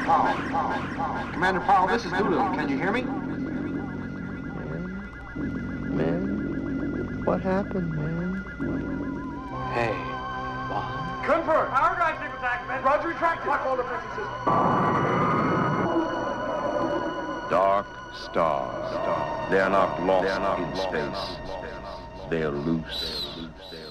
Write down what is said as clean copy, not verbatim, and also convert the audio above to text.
Commander Powell, this is Doolittle. Can you hear me? Man, what happened, man? Hey, Confirm. Power drive signal activated. Roger, retracted. Lock all the pressing system. Dark stars. They are not lost in space. They are loose.